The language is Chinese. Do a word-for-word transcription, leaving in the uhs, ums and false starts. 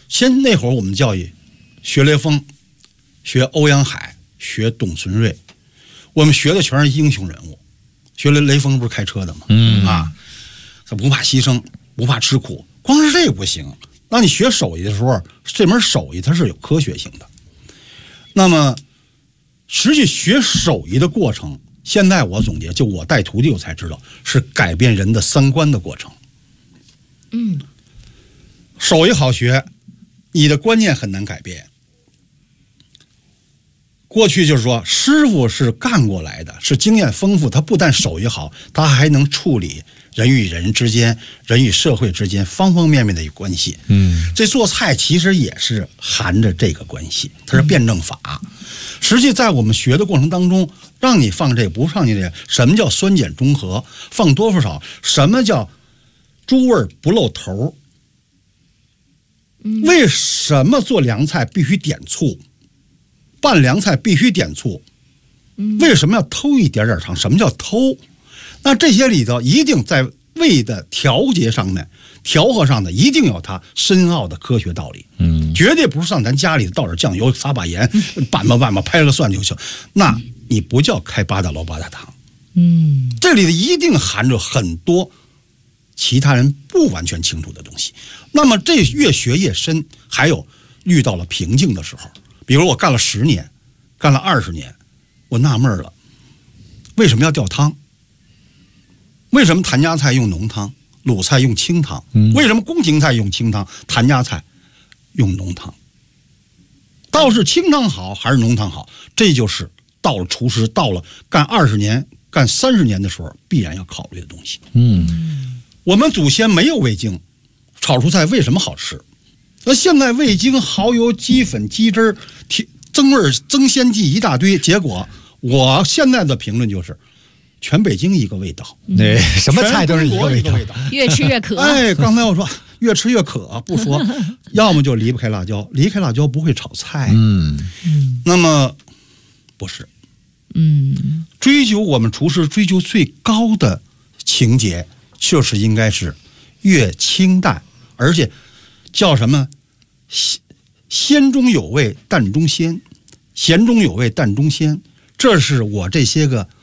先那会儿我们教育学雷锋，学欧阳海，学董存瑞，我们学的全是英雄人物。学雷雷锋不是开车的吗？ 嗯啊，他不怕牺牲，不怕吃苦，光是这个不行。那你学手艺的时候，这门手艺它是有科学性的。那么，实际学手艺的过程，现在我总结，就我带徒弟我才知道，是改变人的三观的过程。 嗯， 手艺好学，你的观念很难改变。过去就是说，师傅是干过来的，是经验丰富，他不但手艺好，他还能处理人与人之间、人与社会之间方方面面的关系。 嗯， 这做菜其实也是含着这个关系，它是辩证法。实际在我们学的过程当中，让你放这个不放进这个，什么叫酸碱中和？放多放少？什么叫猪味不露头？为什么做凉菜必须点醋？拌凉菜必须点醋？为什么要偷一点点糖？什么叫偷？那这些里头一定在味的调节上面、调和上的，一定有它深奥的科学道理。 嗯， 绝对不是像咱家里倒点酱油、撒把盐、拌吧拌吧、拍了蒜就行。那你不叫开八大楼八大堂。 嗯， 这里的一定含着很多其他人不完全清楚的东西。那么这越学越深，还有遇到了瓶颈的时候，比如我干了十年，干了二十年，我纳闷了，为什么要吊汤？为什么谭家菜用浓汤，鲁菜用清汤？为什么宫廷菜用清汤，谭家菜用浓汤？到底是清汤好还是浓汤好？这就是到了厨师，到了干二十年、干三十年的时候，必然要考虑的东西。 嗯， 我们祖先没有味精，炒出菜为什么好吃？那现在味精、蚝油、鸡粉、鸡汁儿、增味、增鲜剂一大堆，结果我现在的评论就是，全北京一个味道， 对，什么菜都是一个味道， 越吃越渴。 哎，刚才我说越吃越渴，不说，要么就离不开辣椒，离开辣椒不会炒菜。 嗯， 那么不是， 嗯， 追求我们厨师追求最高的情节，就是应该是越清淡，而且叫什么鲜鲜中有味，淡中鲜，咸中有味，淡中鲜。这是我这些个